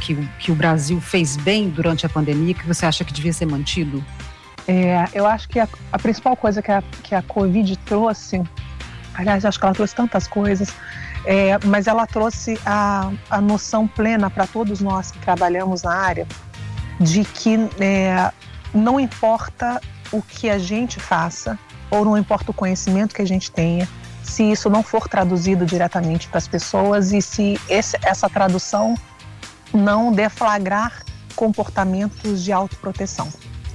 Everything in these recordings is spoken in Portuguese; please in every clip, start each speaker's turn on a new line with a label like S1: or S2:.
S1: que o Brasil fez bem durante a pandemia, que você acha que devia ser mantido?
S2: Eu acho que a principal coisa que a Covid trouxe, aliás, acho que ela trouxe tantas coisas, mas ela trouxe a noção plena para todos nós que trabalhamos na área de que não importa o que a gente faça, ou não importa o conhecimento que a gente tenha, se isso não for traduzido diretamente para as pessoas e se essa tradução não deflagrar comportamentos de autoproteção.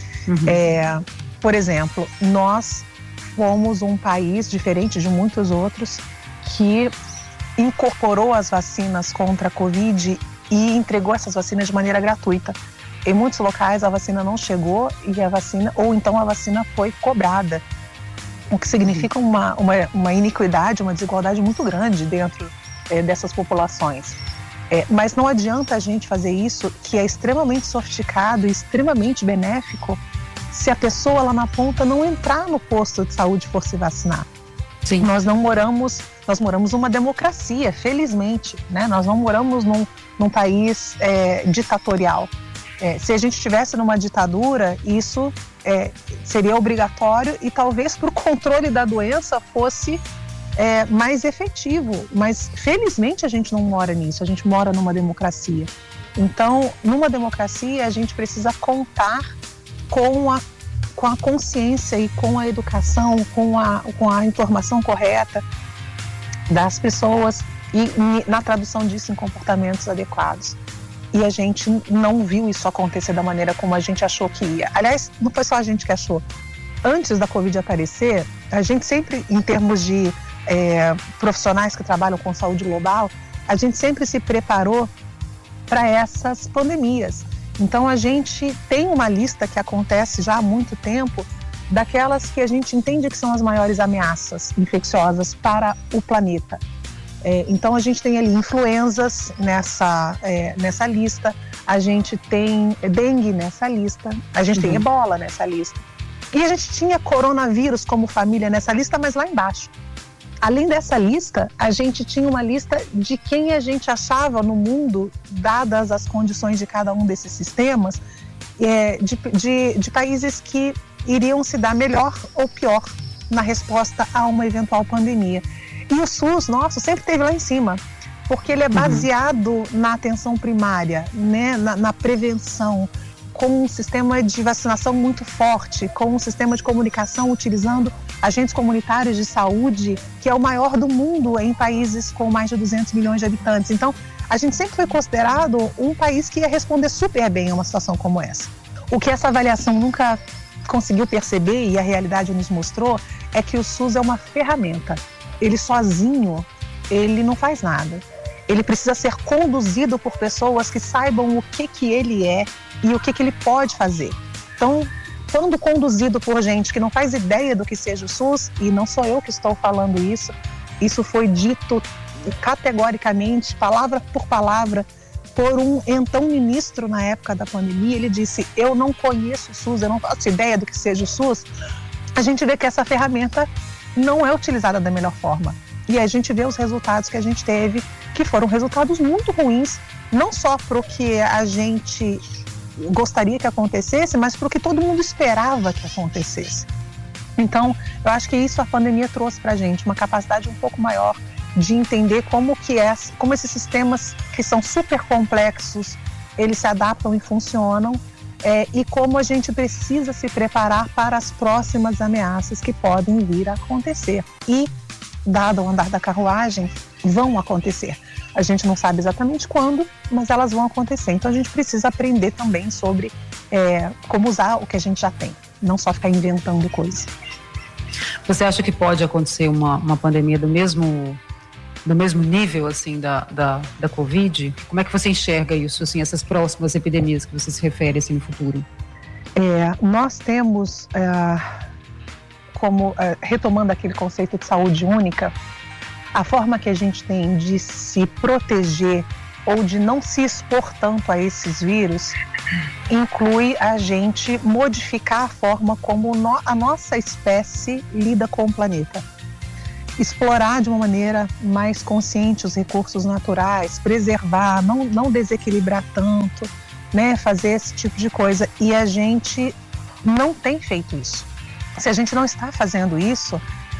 S2: Uhum. Por exemplo, nós fomos um país, diferente de muitos outros, que incorporou as vacinas contra a Covid e entregou essas vacinas de maneira gratuita. Em muitos locais a vacina não chegou ou então a vacina foi cobrada, o que significa uma iniquidade, uma desigualdade muito grande dentro dessas populações. Mas não adianta a gente fazer isso, que é extremamente sofisticado e extremamente benéfico, se a pessoa lá na ponta não entrar no posto de saúde e for se vacinar.
S1: Sim.
S2: Nós moramos numa democracia, felizmente, né? Nós não moramos num país ditatorial. Se a gente estivesse numa ditadura, isso seria obrigatório e talvez para o controle da doença fosse mais efetivo. Mas felizmente a gente não mora nisso, a gente mora numa democracia. Então, numa democracia, a gente precisa contar com a consciência e com a educação, com a informação correta das pessoas e na tradução disso em comportamentos adequados. E a gente não viu isso acontecer da maneira como a gente achou que ia. Aliás, não foi só a gente que achou. Antes da Covid aparecer, a gente sempre, em termos de profissionais que trabalham com saúde global, a gente sempre se preparou para essas pandemias. Então a gente tem uma lista que acontece já há muito tempo daquelas que a gente entende que são as maiores ameaças infecciosas para o planeta. Então a gente tem ali influenzas nessa lista, a gente tem dengue nessa lista, a gente tem ebola nessa lista. E a gente tinha coronavírus como família nessa lista, mas lá embaixo. Além dessa lista, a gente tinha uma lista de quem a gente achava no mundo, dadas as condições de cada um desses sistemas, de países que iriam se dar melhor ou pior na resposta a uma eventual pandemia. E o SUS, nosso, sempre esteve lá em cima, porque ele é baseado na atenção primária, né, na prevenção, com um sistema de vacinação muito forte, com um sistema de comunicação utilizando agentes comunitários de saúde, que é o maior do mundo em países com mais de 200 milhões de habitantes. Então, a gente sempre foi considerado um país que ia responder super bem a uma situação como essa. O que essa avaliação nunca conseguiu perceber, e a realidade nos mostrou, é que o SUS é uma ferramenta. Ele sozinho, ele não faz nada. Ele precisa ser conduzido por pessoas que saibam o que ele é e o que ele pode fazer. Então, quando conduzido por gente que não faz ideia do que seja o SUS, e não sou eu que estou falando isso foi dito categoricamente, palavra por palavra, por um então ministro na época da pandemia. Ele disse: eu não conheço o SUS, eu não faço ideia do que seja o SUS. A gente vê que essa ferramenta não é utilizada da melhor forma. E a gente vê os resultados que a gente teve, que foram resultados muito ruins, não só para o que a gente gostaria que acontecesse, mas para o que todo mundo esperava que acontecesse. Então, eu acho que isso a pandemia trouxe para a gente, uma capacidade um pouco maior de entender como esses sistemas que são super complexos, eles se adaptam e funcionam, e como a gente precisa se preparar para as próximas ameaças que podem vir a acontecer. E, dado o andar da carruagem, vão acontecer. A gente não sabe exatamente quando, mas elas vão acontecer. Então a gente precisa aprender também sobre como usar o que a gente já tem, não só ficar inventando coisas.
S1: Você acha que pode acontecer uma pandemia do mesmo nível assim da Covid? Como é que você enxerga isso, assim, essas próximas epidemias que você se refere assim, no futuro?
S2: Nós temos, retomando aquele conceito de saúde única, a forma que a gente tem de se proteger ou de não se expor tanto a esses vírus inclui a gente modificar a forma como a nossa espécie lida com o planeta. explorar de uma maneira mais consciente os recursos naturais, preservar, não desequilibrar tanto, né, fazer esse tipo de coisa. E a gente não tem feito isso. Se a gente não está fazendo isso,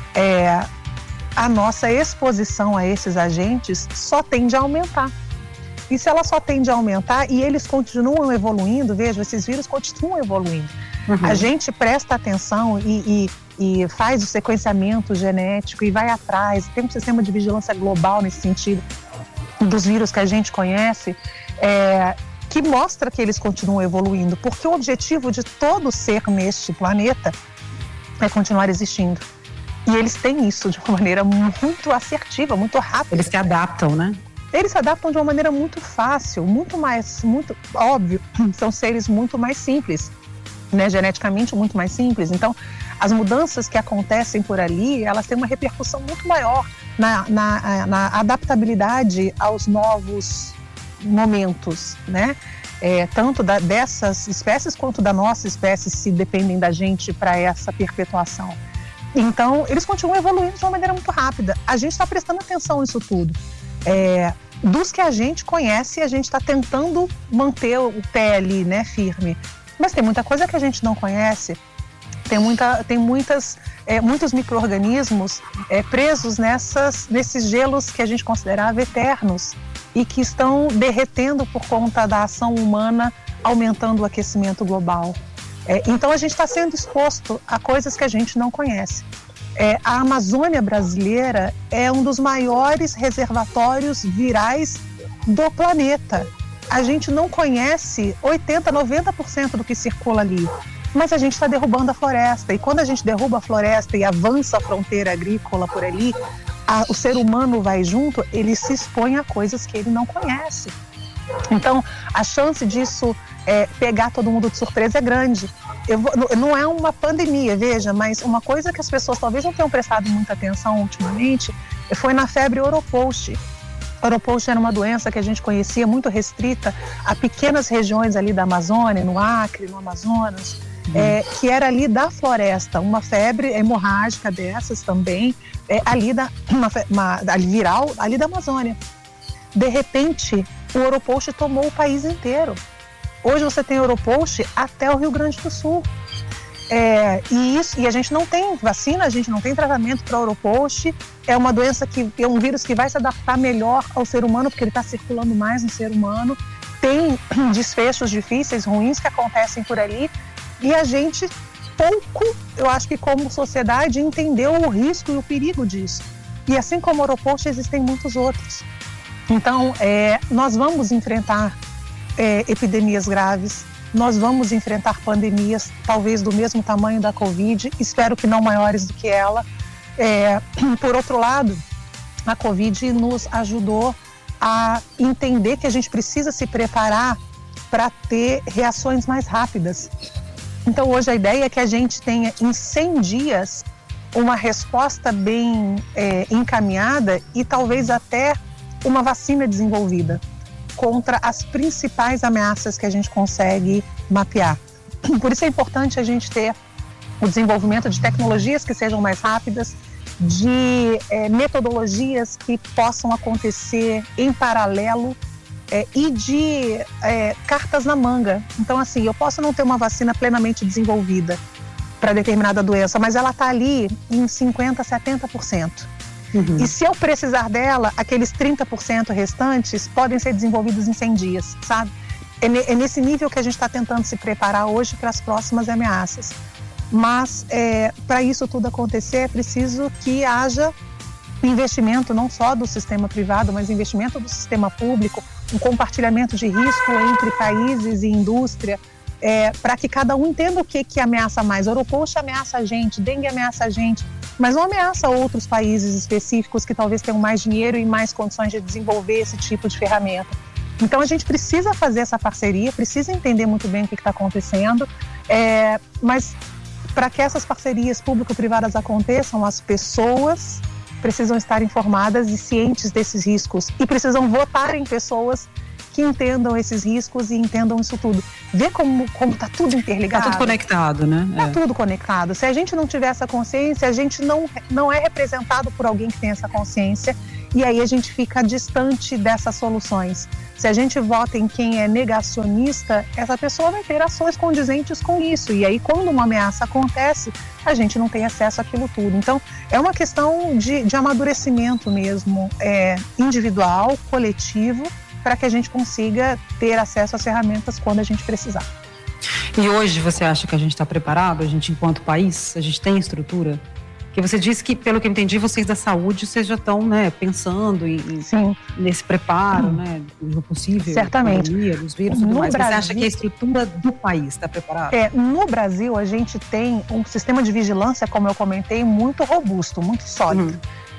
S2: a nossa exposição a esses agentes só tende a aumentar. E se ela só tende a aumentar e eles continuam evoluindo, veja, esses vírus continuam evoluindo. A gente presta atenção e faz o sequenciamento genético e vai atrás, tem um sistema de vigilância global nesse sentido, dos vírus que a gente conhece, que mostra que eles continuam evoluindo, porque o objetivo de todo ser neste planeta é continuar existindo. E eles têm isso de uma maneira muito assertiva, muito rápida.
S1: Eles se adaptam, né?
S2: Eles se adaptam de uma maneira muito fácil, muito óbvio, são seres muito mais simples, né? Geneticamente muito mais simples. Então, as mudanças que acontecem por ali, elas têm uma repercussão muito maior na adaptabilidade aos novos momentos, né? Tanto dessas espécies quanto da nossa espécie, se dependem da gente para essa perpetuação. Então, eles continuam evoluindo de uma maneira muito rápida. A gente está prestando atenção nisso tudo. Dos que a gente conhece, a gente está tentando manter o pé ali, né, firme. Mas tem muita coisa que a gente não conhece. Tem muitos micro-organismos presos nesses gelos que a gente considerava eternos e que estão derretendo por conta da ação humana, aumentando o aquecimento global. Então a gente está sendo exposto a coisas que a gente não conhece. A Amazônia brasileira é um dos maiores reservatórios virais do planeta. A gente não conhece 80%, 90% do que circula ali, mas a gente está derrubando a floresta. E quando a gente derruba a floresta e avança a fronteira agrícola por ali, o ser humano vai junto, ele se expõe a coisas que ele não conhece. Então, a chance disso pegar todo mundo de surpresa é grande. Não é uma pandemia, veja, mas uma coisa que as pessoas talvez não tenham prestado muita atenção ultimamente foi na febre Oropouche. Oropouche era uma doença que a gente conhecia muito restrita a pequenas regiões ali da Amazônia, no Acre, no Amazonas, que era ali da floresta, uma febre hemorrágica dessas também, viral, ali da Amazônia. De repente, o Oropouche tomou o país inteiro. Hoje você tem Oropouche até o Rio Grande do Sul. E a gente não tem vacina, a gente não tem tratamento para Oropouche. É uma doença é um vírus que vai se adaptar melhor ao ser humano, porque ele está circulando mais no ser humano. Tem desfechos difíceis, ruins que acontecem por ali. E a gente eu acho que como sociedade, entendeu o risco e o perigo disso. E assim como Oropouche, existem muitos outros. Então, nós vamos enfrentar epidemias graves, nós vamos enfrentar pandemias, talvez do mesmo tamanho da Covid, espero que não maiores do que ela. Por outro lado, a Covid nos ajudou a entender que a gente precisa se preparar para ter reações mais rápidas. Então, hoje a ideia é que a gente tenha em 100 dias uma resposta bem encaminhada e talvez até uma vacina desenvolvida contra as principais ameaças que a gente consegue mapear. Por isso é importante a gente ter o desenvolvimento de tecnologias que sejam mais rápidas, de metodologias que possam acontecer em paralelo e de cartas na manga. Então, assim, eu posso não ter uma vacina plenamente desenvolvida para determinada doença, mas ela está ali em 50%, 70%. E se eu precisar dela, aqueles 30% restantes podem ser desenvolvidos em 100 dias, sabe? É nesse nível que a gente está tentando se preparar hoje para as próximas ameaças. Mas para isso tudo acontecer, é preciso que haja investimento não só do sistema privado, mas investimento do sistema público, um compartilhamento de risco entre países e indústria, para que cada um entenda o que ameaça mais. Oropouche ameaça a gente, dengue ameaça a gente, mas não ameaça outros países específicos que talvez tenham mais dinheiro e mais condições de desenvolver esse tipo de ferramenta. Então a gente precisa fazer essa parceria, precisa entender muito bem o que está acontecendo, mas para que essas parcerias público-privadas aconteçam, as pessoas precisam estar informadas e cientes desses riscos e precisam votar em pessoas que entendam esses riscos e entendam isso tudo. Vê como está tudo interligado.
S1: Está tudo conectado, né?
S2: Está tudo conectado. Se a gente não tiver essa consciência, a gente não é representado por alguém que tem essa consciência, e aí a gente fica distante dessas soluções. Se a gente vota em quem é negacionista, essa pessoa vai ter ações condizentes com isso. E aí, quando uma ameaça acontece, a gente não tem acesso àquilo tudo. Então, é uma questão de amadurecimento mesmo, individual, coletivo, para que a gente consiga ter acesso às ferramentas quando a gente precisar.
S1: E hoje você acha que a gente está preparado? A gente, enquanto país, a gente tem estrutura? Porque você disse que, pelo que eu entendi, vocês da saúde, vocês já estão, né, pensando nesse preparo, né, do possível.
S2: Certamente.
S1: Pandemia, dos vírus e tudo mais. Você acha que a estrutura do país está preparada?
S2: No Brasil, a gente tem um sistema de vigilância, como eu comentei, muito robusto, muito sólido.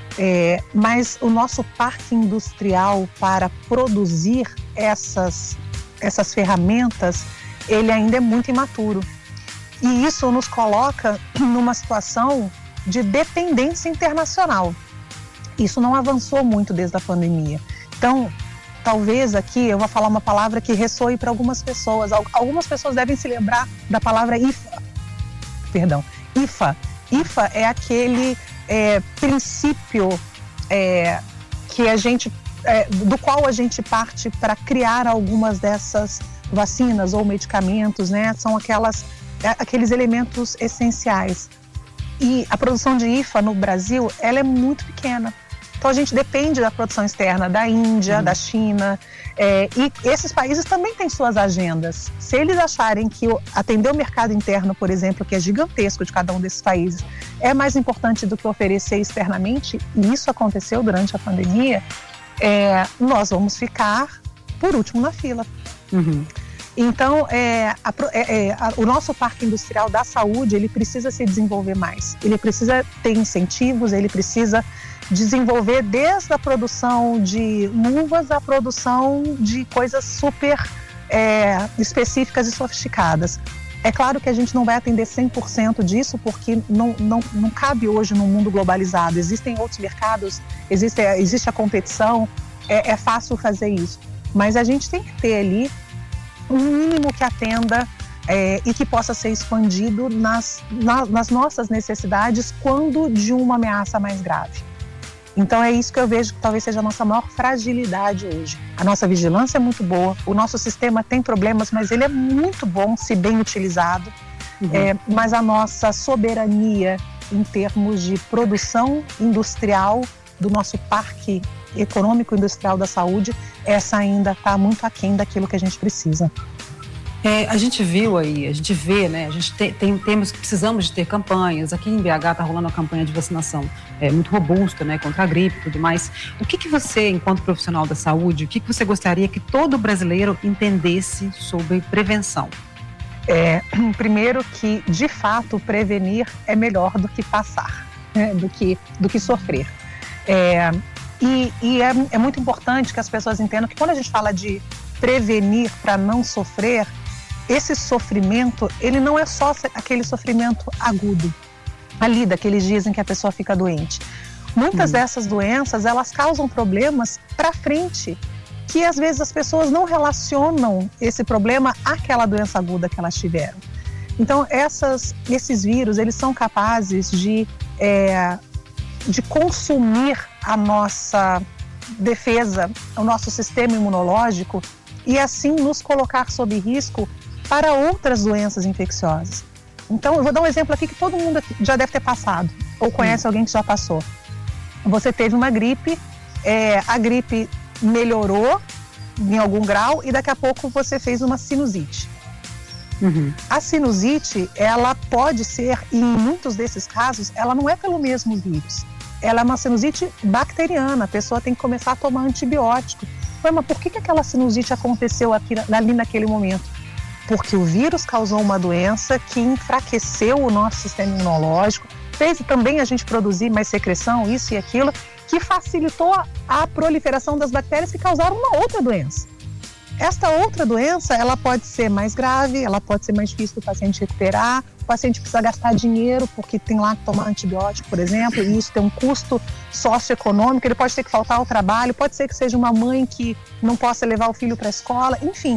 S2: Mas o nosso parque industrial para produzir essas ferramentas, ele ainda é muito imaturo. E isso nos coloca numa situação de dependência internacional. Isso não avançou muito desde a pandemia. Então, talvez aqui eu vou falar uma palavra que ressoe para algumas pessoas. Algumas pessoas devem se lembrar da palavra IFA. Perdão, IFA. IFA é aquele princípio que a gente, do qual a gente parte para criar algumas dessas vacinas ou medicamentos, né? São aqueles elementos essenciais. E a produção de IFA no Brasil, ela é muito pequena. Então a gente depende da produção externa da Índia, da China, e esses países também têm suas agendas. Se eles acharem que atender o mercado interno, por exemplo, que é gigantesco de cada um desses países, é mais importante do que oferecer externamente, e isso aconteceu durante a pandemia, nós vamos ficar por último na fila. Então, o nosso parque industrial da saúde, ele precisa se desenvolver mais. Ele precisa ter incentivos, ele precisa desenvolver desde a produção de luvas à produção de coisas super específicas e sofisticadas. É claro que a gente não vai atender 100% disso, porque não cabe hoje no mundo globalizado. Existem outros mercados, existe a competição, é fácil fazer isso. Mas a gente tem que ter ali um mínimo que atenda e que possa ser expandido nas nossas necessidades quando de uma ameaça mais grave. Então é isso que eu vejo que talvez seja a nossa maior fragilidade hoje. A nossa vigilância é muito boa, o nosso sistema tem problemas, mas ele é muito bom se bem utilizado. Mas a nossa soberania em termos de produção industrial do nosso parque econômico industrial da saúde, essa ainda está muito aquém daquilo que a gente precisa.
S1: A gente viu aí, a gente vê, né? A gente precisamos de ter campanhas. Aqui em BH está rolando uma campanha de vacinação muito robusta, né? Contra a gripe e tudo mais. O que você, enquanto profissional da saúde, o que você gostaria que todo brasileiro entendesse sobre prevenção?
S2: Primeiro que, de fato, prevenir é melhor do que passar, né? do que sofrer. E é muito importante que as pessoas entendam que quando a gente fala de prevenir para não sofrer, esse sofrimento, ele não é só aquele sofrimento agudo, ali daqueles dias em que a pessoa fica doente. Muitas dessas doenças, elas causam problemas para frente, que às vezes as pessoas não relacionam esse problema àquela doença aguda que elas tiveram. Então, esses vírus, eles são capazes de consumir a nossa defesa, o nosso sistema imunológico e assim nos colocar sob risco para outras doenças infecciosas. Então, eu vou dar um exemplo aqui que todo mundo já deve ter passado ou conhece alguém que já passou. Você teve uma gripe, a gripe melhorou em algum grau e daqui a pouco você fez uma sinusite. A sinusite, ela pode ser, e em muitos desses casos, ela não é pelo mesmo vírus. Ela é uma sinusite bacteriana, a pessoa tem que começar a tomar antibiótico. Mas por que aquela sinusite aconteceu ali naquele momento? Porque o vírus causou uma doença que enfraqueceu o nosso sistema imunológico, fez também a gente produzir mais secreção, isso e aquilo, que facilitou a proliferação das bactérias que causaram uma outra doença. esta outra doença, ela pode ser mais grave, ela pode ser mais difícil do paciente recuperar, o paciente precisa gastar dinheiro porque tem lá que tomar antibiótico, por exemplo, e isso tem um custo socioeconômico, ele pode ter que faltar ao trabalho, pode ser que seja uma mãe que não possa levar o filho para a escola, enfim.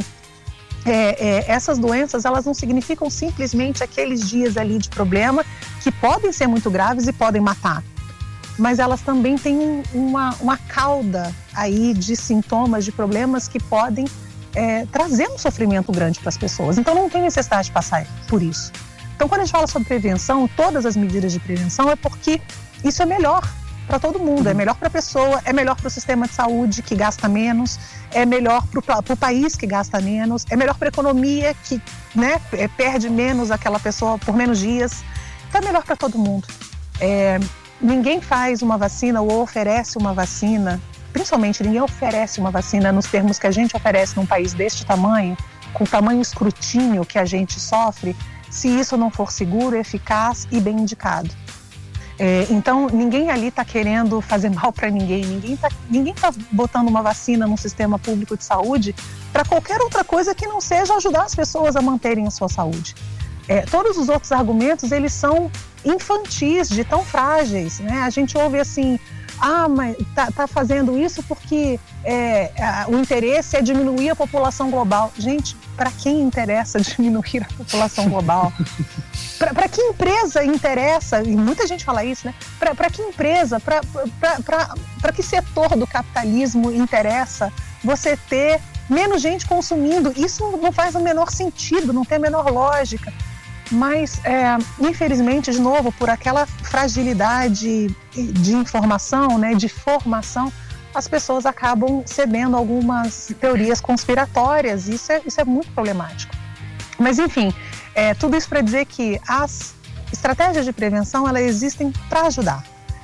S2: Essas doenças, elas não significam simplesmente aqueles dias ali de problema que podem ser muito graves e podem matar. Mas elas também têm uma cauda aí de sintomas, de problemas que podem trazer um sofrimento grande para as pessoas. Então não tem necessidade de passar por isso. Então quando a gente fala sobre prevenção, todas as medidas de prevenção é porque isso é melhor para todo mundo, é melhor para a pessoa, é melhor para o sistema de saúde que gasta menos, é melhor para o país que gasta menos, é melhor para a economia que, né, perde menos aquela pessoa por menos dias. Então é melhor para todo mundo. Ninguém faz uma vacina ou oferece uma vacina, principalmente ninguém oferece uma vacina nos termos que a gente oferece num país deste tamanho, com o tamanho escrutínio que a gente sofre, se isso não for seguro, eficaz e bem indicado. Então, ninguém ali está querendo fazer mal para ninguém, ninguém tá botando uma vacina no sistema público de saúde para qualquer outra coisa que não seja ajudar as pessoas a manterem a sua saúde. Todos os outros argumentos, eles são infantis, de tão frágeis, né? A gente ouve assim, mas tá fazendo isso porque o interesse é diminuir a população global. Gente, para quem interessa diminuir a população global? Para que empresa interessa, e muita gente fala isso, né? Para que empresa, para que setor do capitalismo interessa você ter menos gente consumindo? Isso não faz o menor sentido, não tem a menor lógica. Mas, infelizmente, de novo, por aquela fragilidade de informação, né, de formação, as pessoas acabam cedendo a algumas teorias conspiratórias. Isso é muito problemático. Mas, enfim, tudo isso para dizer que as estratégias de prevenção, elas existem para ajudar.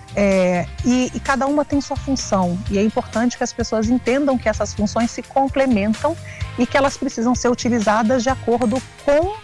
S2: E cada uma tem sua função. E é importante que as pessoas entendam que essas funções se complementam e que elas precisam ser utilizadas de acordo com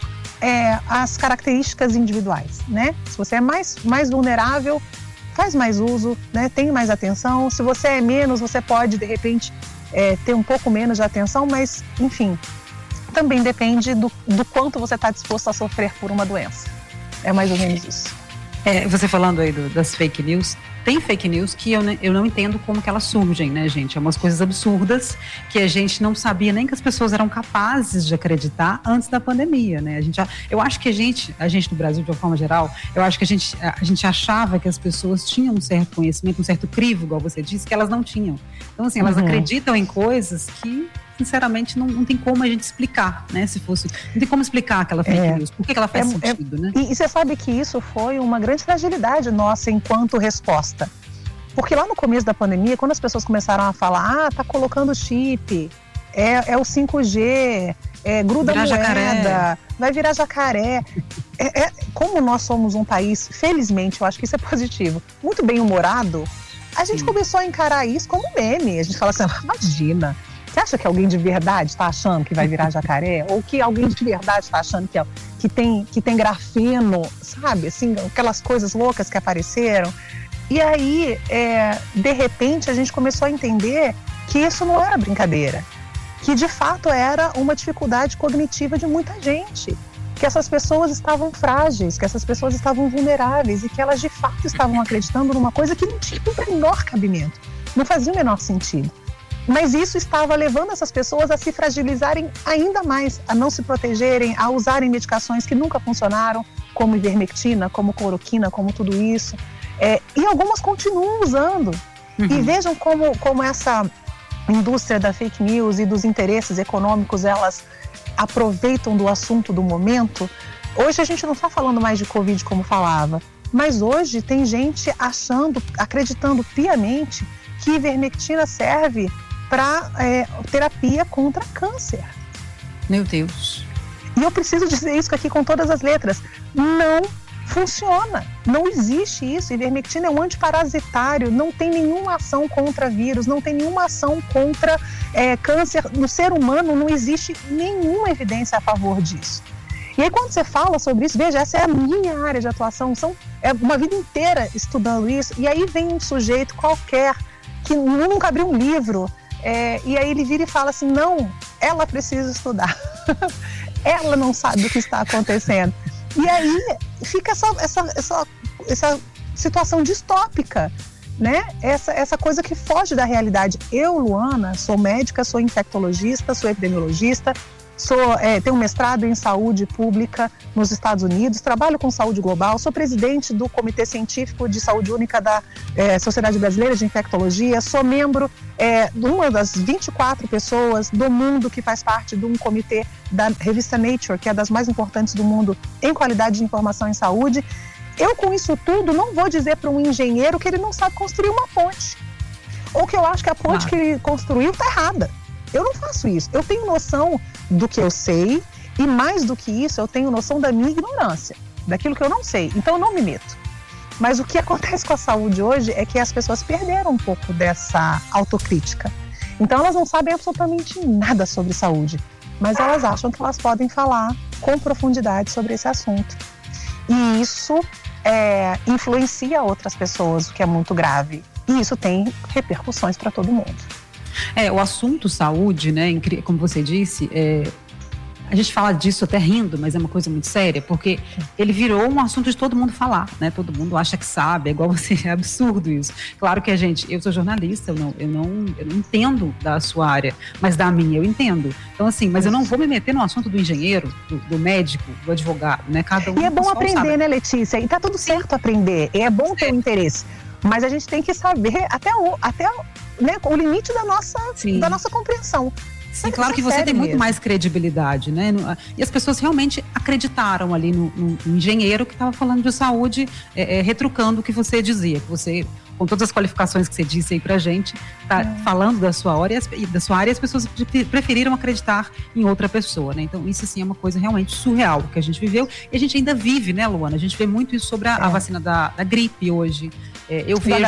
S2: as características individuais, né? Se você é mais vulnerável, faz mais uso, né? Tem mais atenção. Se você é menos, você pode, de repente, ter um pouco menos de atenção, mas, enfim, também depende do quanto você está disposto a sofrer por uma doença. É mais ou menos isso.
S1: Você falando aí das fake news, tem fake news que eu não entendo como que elas surgem, né, gente? É umas coisas absurdas que a gente não sabia nem que as pessoas eram capazes de acreditar antes da pandemia, né? Eu acho que a gente no Brasil, de uma forma geral, eu acho que a gente achava que as pessoas tinham um certo conhecimento, um certo crivo, igual você disse, que elas não tinham. Então, assim, elas acreditam em coisas que, sinceramente, não tem como a gente explicar, né? Não tem como explicar aquela fake news. Por que ela faz sentido, né?
S2: E você sabe que isso foi uma grande fragilidade nossa enquanto resposta. Porque lá no começo da pandemia, quando as pessoas começaram a falar, tá colocando chip, é o 5G, gruda moeda, jacaré. Vai virar jacaré. Como nós somos um país, felizmente, eu acho que isso é positivo, muito bem-humorado, a gente começou a encarar isso como meme. A gente fala assim, imagina, você acha que alguém de verdade está achando que vai virar jacaré? Ou que alguém de verdade está achando que tem grafeno, sabe? Assim, aquelas coisas loucas que apareceram. E aí, de repente, a gente começou a entender que isso não era brincadeira. Que, de fato, era uma dificuldade cognitiva de muita gente. Que essas pessoas estavam frágeis, que essas pessoas estavam vulneráveis e que elas, de fato, estavam acreditando numa coisa que não tinha o menor cabimento. Não fazia o menor sentido. Mas isso estava levando essas pessoas a se fragilizarem ainda mais, a não se protegerem, a usarem medicações que nunca funcionaram, como ivermectina, como cloroquina, como tudo isso. E algumas continuam usando. E vejam como essa indústria da fake news e dos interesses econômicos, elas aproveitam do assunto do momento. Hoje a gente não está falando mais de Covid como falava, mas hoje tem gente acreditando piamente que ivermectina serve para terapia contra câncer.
S1: Meu Deus.
S2: E eu preciso dizer isso aqui com todas as letras. Não funciona. Não existe isso. Ivermectina é um antiparasitário, não tem nenhuma ação contra vírus, não tem nenhuma ação contra câncer. No ser humano não existe nenhuma evidência a favor disso. E aí quando você fala sobre isso, veja, essa é a minha área de atuação, uma vida inteira estudando isso, e aí vem um sujeito qualquer que nunca abriu um livro, e aí ele vira e fala assim, não, ela precisa estudar. Ela não sabe o que está acontecendo. E aí fica essa situação distópica, né? Essa coisa que foge da realidade. Eu, Luana, sou médica, sou infectologista, sou epidemiologista, tenho um mestrado em saúde pública nos Estados Unidos, trabalho com saúde global, sou presidente do Comitê Científico de Saúde Única da Sociedade Brasileira de Infectologia, sou membro de uma das 24 pessoas do mundo que faz parte de um comitê da revista Nature, que é das mais importantes do mundo em qualidade de informação em saúde. Eu, com isso tudo, não vou dizer para um engenheiro que ele não sabe construir uma ponte, ou que eu acho que a ponte que ele construiu está errada. Eu não faço isso. Eu tenho noção do que eu sei e, mais do que isso, eu tenho noção da minha ignorância, daquilo que eu não sei. Então, eu não me meto. Mas o que acontece com a saúde hoje é que as pessoas perderam um pouco dessa autocrítica. Então, elas não sabem absolutamente nada sobre saúde, mas elas acham que elas podem falar com profundidade sobre esse assunto. E isso influencia outras pessoas, o que é muito grave. E isso tem repercussões para todo mundo.
S1: O assunto saúde, né, como você disse, a gente fala disso até rindo, mas é uma coisa muito séria, porque ele virou um assunto de todo mundo falar, né? Todo mundo acha que sabe, é igual você, é absurdo isso. Claro que eu sou jornalista, eu não entendo da sua área, mas da minha eu entendo. Então, assim, mas eu não vou me meter no assunto do engenheiro, do médico, do advogado, né? Cada um.
S2: E é bom aprender, sabe, né, Letícia? E tá tudo certo aprender, e é bom ter o interesse, mas a gente tem que saber até né, o limite da nossa compreensão.
S1: Sim, claro que você tem muito mais credibilidade, né? E as pessoas realmente acreditaram ali no engenheiro que estava falando de saúde, retrucando o que você dizia, que você, com todas as qualificações que você disse aí pra gente, tá falando da sua área e as pessoas preferiram acreditar em outra pessoa, né? Então, isso sim é uma coisa realmente surreal que a gente viveu e a gente ainda vive, né, Luana? A gente vê muito isso sobre a vacina da gripe hoje. Eu vejo.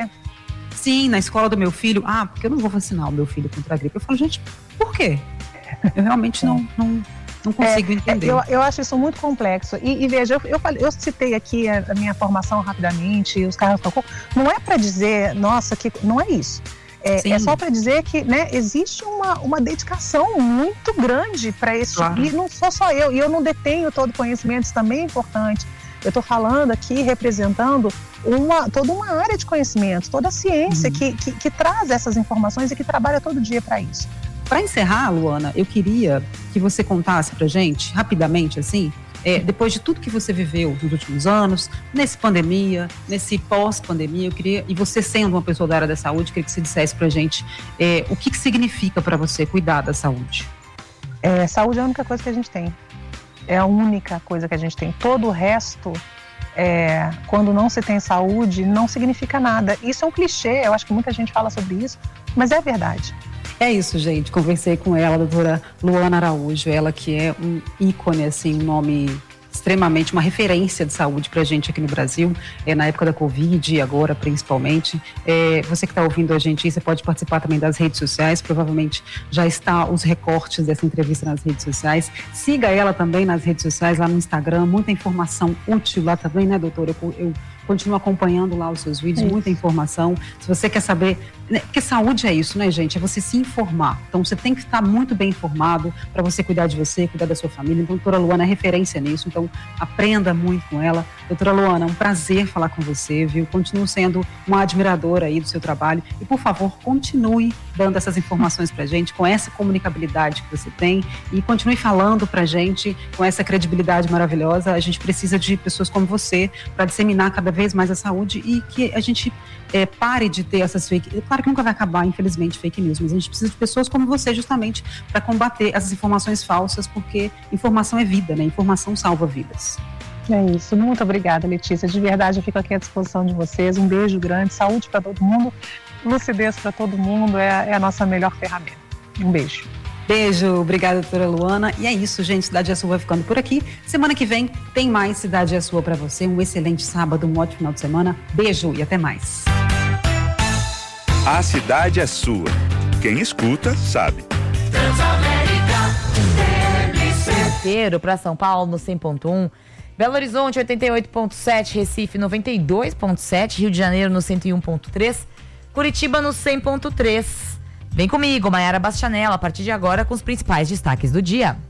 S1: Sim, na escola do meu filho, porque eu não vou vacinar o meu filho contra a gripe. Eu falo, gente, por quê? Eu realmente não consigo entender.
S2: Eu acho isso muito complexo. E veja, eu citei aqui a minha formação rapidamente, os caras não é para dizer, nossa, que não é isso. É só para dizer que, né, existe uma dedicação muito grande para esse tipo. E não sou só eu, e eu não detenho todo o conhecimento, isso também é importante. Eu estou falando aqui representando toda uma área de conhecimento, toda a ciência que traz essas informações e que trabalha todo dia para isso.
S1: Para encerrar, Luana, eu queria que você contasse para gente, rapidamente, assim, depois de tudo que você viveu nos últimos anos, nesse pandemia, nesse pós-pandemia, e você sendo uma pessoa da área da saúde, queria que você dissesse para gente o que significa para você cuidar da saúde.
S2: Saúde é a única coisa que a gente tem. É a única coisa que a gente tem. Todo o resto, quando não se tem saúde, não significa nada. Isso é um clichê, eu acho que muita gente fala sobre isso, mas é verdade.
S1: É isso, gente. Conversei com ela, a doutora Luana Araújo, ela que é um ícone, assim, um nome extremamente, uma referência de saúde pra gente aqui no Brasil, na época da Covid e agora principalmente. Você que está ouvindo a gente, você pode participar também das redes sociais, provavelmente já está os recortes dessa entrevista nas redes sociais. Siga ela também nas redes sociais, lá no Instagram, muita informação útil lá também, né, doutora? Eu continuo acompanhando lá os seus vídeos, muita informação. Se você quer saber, né, porque saúde é isso, né, gente? É você se informar. Então, você tem que estar muito bem informado para você cuidar de você, cuidar da sua família. Então, a doutora Luana é referência nisso, então aprenda muito com ela. Doutora Luana, é um prazer falar com você, viu? Continuo sendo uma admiradora aí do seu trabalho e, por favor, continue dando essas informações pra gente, com essa comunicabilidade que você tem e continue falando pra gente com essa credibilidade maravilhosa. A gente precisa de pessoas como você para disseminar cada vez mais a saúde e que a gente pare de ter essas fake... Claro que nunca vai acabar, infelizmente, fake news, mas a gente precisa de pessoas como você justamente para combater essas informações falsas, porque informação é vida, né? Informação salva vidas.
S2: É isso, muito obrigada, Letícia. De verdade, eu fico aqui à disposição de vocês. Um beijo grande, saúde para todo mundo, lucidez para todo mundo, é a nossa melhor ferramenta. Um beijo.
S1: Beijo, obrigada, doutora Luana. E é isso, gente, Cidade é Sua vai ficando por aqui. Semana que vem tem mais Cidade é Sua para você. Um excelente sábado, um ótimo final de semana. Beijo e até mais.
S3: A cidade é sua. Quem escuta, sabe.
S4: Inteiro para São Paulo no 100.1, Belo Horizonte 88.7, Recife 92.7, Rio de Janeiro no 101.3, Curitiba no 100.3, Vem comigo, Maiara Bastianella, a partir de agora com os principais destaques do dia.